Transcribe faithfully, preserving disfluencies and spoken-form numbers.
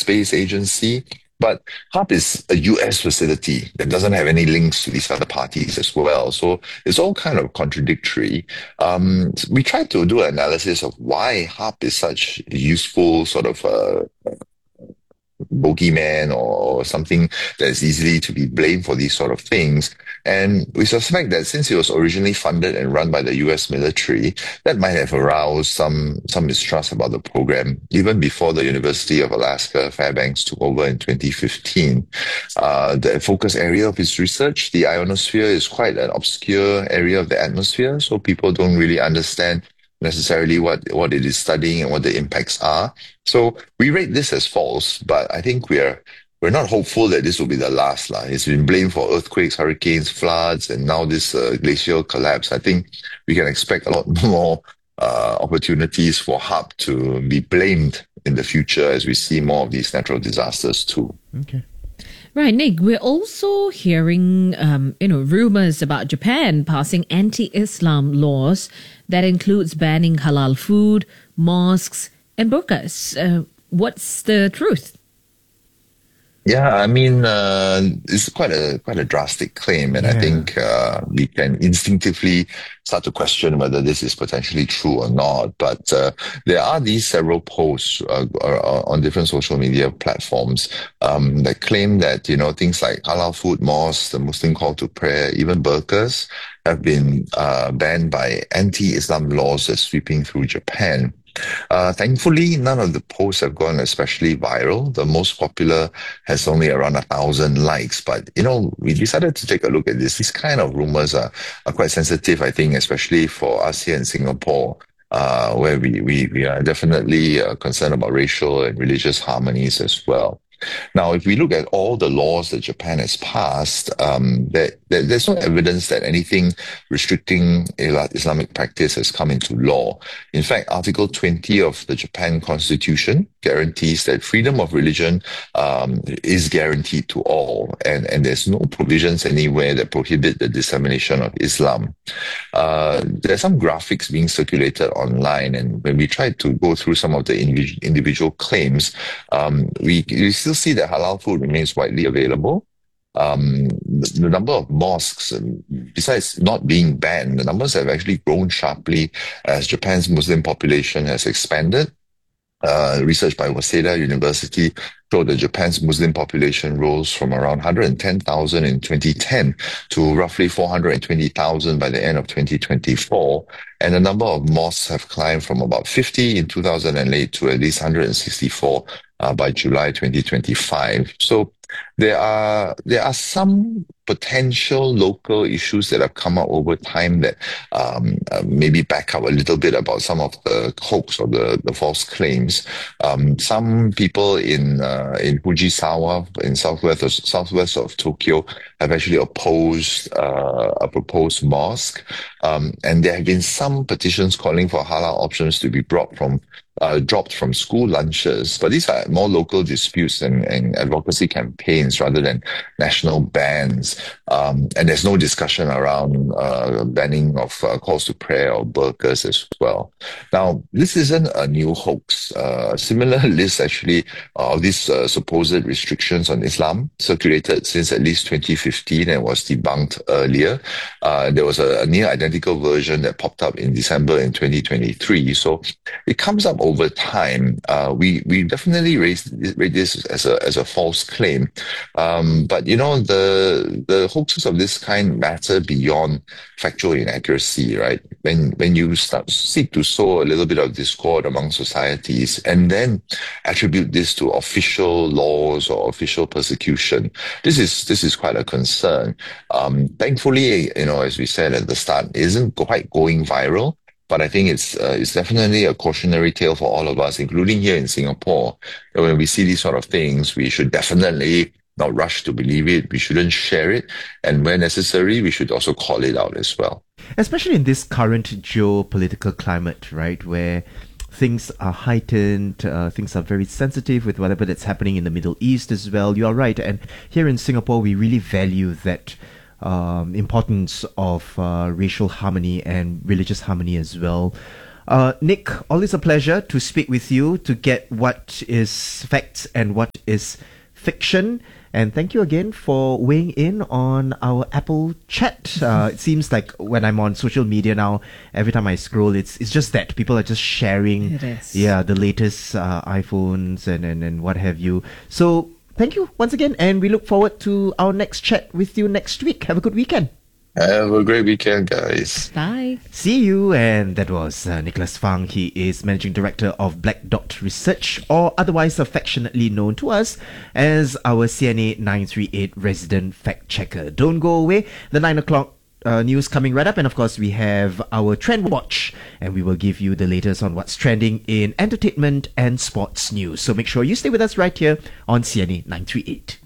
Space Agency. But HARP is a U S facility that doesn't have any links to these other parties as well. So it's all kind of contradictory. Um, we tried to do an analysis of why HARP is such a useful sort of uh, bogeyman or something that is easily to be blamed for these sort of things. And we suspect that since it was originally funded and run by the U S military, that might have aroused some some mistrust about the program, even before the University of Alaska Fairbanks took over in twenty fifteen. Uh, the focus area of its research, the ionosphere, is quite an obscure area of the atmosphere, so people don't really understand necessarily what, what it is studying and what the impacts are. So we rate this as false, but I think we're we're not hopeful that this will be the last. La. It's been blamed for earthquakes, hurricanes, floods, and now this uh, glacial collapse. I think we can expect a lot more uh, opportunities for HARP to be blamed in the future as we see more of these natural disasters too. Okay. Right, Nick, we're also hearing, um, you know, rumors about Japan passing anti-Islam laws that includes banning halal food, mosques, and burqas. Uh, what's the truth? Yeah, I mean, uh, it's quite a quite a drastic claim, and yeah. I think uh, we can instinctively start to question whether this is potentially true or not. But uh, there are these several posts uh, on different social media platforms um, that claim that, you know, things like halal food, mosques, the Muslim call to prayer, even burqas have been uh, banned by anti-Islam laws that's sweeping through Japan. Uh, thankfully, none of the posts have gone especially viral. The most popular has only around a thousand likes. But, you know, we decided to take a look at this. These kind of rumors are, are quite sensitive, I think, especially for us here in Singapore, uh, where we, we, we are definitely uh, concerned about racial and religious harmonies as well. Now, if we look at all the laws that Japan has passed, um, there, there, there's no evidence that anything restricting Islamic practice has come into law. In fact, Article twenty of the Japan Constitution guarantees that freedom of religion um, is guaranteed to all, and, and there's no provisions anywhere that prohibit the dissemination of Islam. Uh, there are some graphics being circulated online, and when we tried to go through some of the individual, individual claims, um, we, we still see that halal food remains widely available. Um, the, the number of mosques, besides not being banned, the numbers have actually grown sharply as Japan's Muslim population has expanded. Uh, research by Waseda University showed that Japan's Muslim population rose from around one hundred ten thousand in twenty ten to roughly four hundred twenty thousand by the end of twenty twenty-four. And the number of mosques have climbed from about fifty in two thousand eight to at least one hundred sixty-four uh, by July twenty twenty-five. So there are there are some potential local issues that have come up over time that um, uh, maybe back up a little bit about some of the hoax or the, the false claims. Um, some people in uh, in Fujisawa, in southwest of, southwest of Tokyo, have actually opposed uh, a proposed mosque, um, and there have been some petitions calling for halal options to be brought from Uh, dropped from school lunches. But these are more local disputes and, and advocacy campaigns rather than national bans. Um, and there's no discussion around uh, banning of uh, calls to prayer or burqas as well. Now, this isn't a new hoax. Uh, similar lists actually of these uh, supposed restrictions on Islam circulated since at least twenty fifteen and was debunked earlier. Uh, there was a, a near identical version that popped up in December in twenty twenty-three. So it comes up over time. Uh, we we definitely raise rate this as a as a false claim, um, but you know the the hoaxes of this kind matter beyond factual inaccuracy, right? When when you start seek to sow a little bit of discord among societies and then attribute this to official laws or official persecution, this is this is quite a concern. Um, thankfully, you know, as we said at the start, it isn't quite going viral. But I think it's uh, it's definitely a cautionary tale for all of us, including here in Singapore. That when we see these sort of things, we should definitely not rush to believe it. We shouldn't share it. And where necessary, we should also call it out as well. Especially in this current geopolitical climate, right, where things are heightened, uh, things are very sensitive with whatever that's happening in the Middle East as well. You are right. And here in Singapore, we really value that Um, importance of uh, racial harmony and religious harmony as well. Uh, Nick, always a pleasure to speak with you to get what is facts and what is fiction. And thank you again for weighing in on our Apple chat. Uh, it seems like when I'm on social media now, every time I scroll, it's it's just that people are just sharing, It is. yeah, the latest uh, iPhones and, and and what have you. So thank you once again, and we look forward to our next chat with you next week. Have a good weekend. Have a great weekend, guys. Bye. See you. And that was uh, Nicholas Fang. He is Managing Director of Black Dot Research, or otherwise affectionately known to us as our C N A nine three eight resident fact checker. Don't go away. The nine o'clock uh, news coming right up. And of course, we have our Trend Watch, and we will give you the latest on what's trending in entertainment and sports news. So make sure you stay with us right here on C N A nine three eight.